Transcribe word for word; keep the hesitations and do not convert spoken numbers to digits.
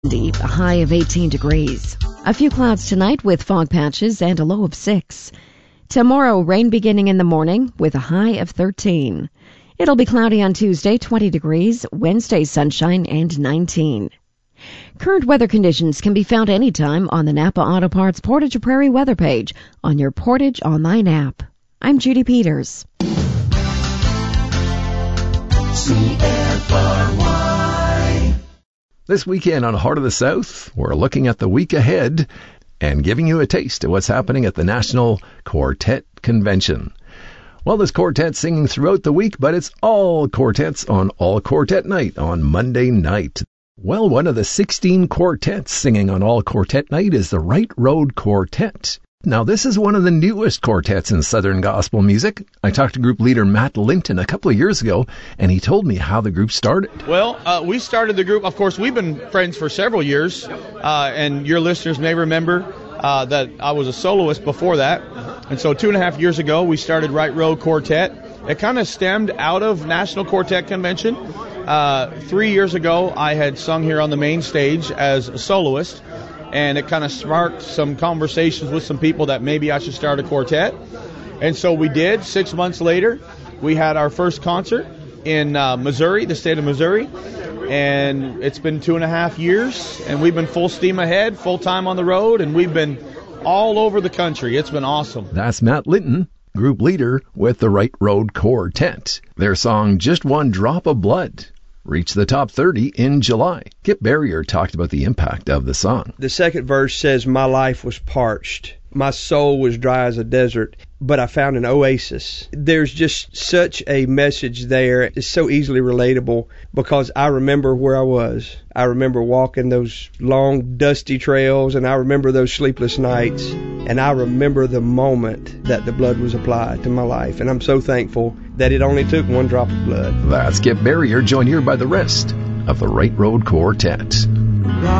Deep, a high of eighteen degrees. A few clouds tonight with fog patches and a low of six. Tomorrow, rain beginning in the morning with a high of thirteen. It'll be cloudy on Tuesday, twenty degrees. Wednesday, sunshine and nineteen. Current weather conditions can be found anytime on the Napa Auto Parts Portage Prairie weather page on your Portage Online app. I'm Judy Peters. C F R Y. This weekend on Heart of the South, we're looking at the week ahead and giving you a taste of what's happening at the National Quartet Convention. Well, there's quartets singing throughout the week, but it's all quartets on All Quartet Night on Monday night. Well, one of the sixteen quartets singing on All Quartet Night is the Right Road Quartet. Now, this is one of the newest quartets in Southern gospel music. I talked to group leader Matt Linton a couple of years ago, and he told me how the group started. Well, uh, we started the group, of course, we've been friends for several years, uh, and your listeners may remember uh, that I was a soloist before that. And so two and a half years ago, we started Right Road Quartet. It kind of stemmed out of National Quartet Convention. Uh, three years ago, I had sung here on the main stage as a soloist, and it kind of sparked some conversations with some people that maybe I should start a quartet. And so we did. Six months later, we had our first concert in uh, Missouri, the state of Missouri. And it's been two and a half years, and we've been full steam ahead, full time on the road, and we've been all over the country. It's been awesome. That's Matt Linton, group leader with the Right Road Quartet. Their song, Just One Drop of Blood, reached the top thirty in July. Kip Barrier talked about the impact of the song. The second verse says, my life was parched. My soul was dry as a desert, but I found an oasis. There's just such a message there. It's so easily relatable because I remember where I was. I remember walking those long, dusty trails, and I remember those sleepless nights, and I remember the moment that the blood was applied to my life, and I'm so thankful that it only took one drop of blood. That's Kip Barrier, joined here by the rest of the Right Road Quartet.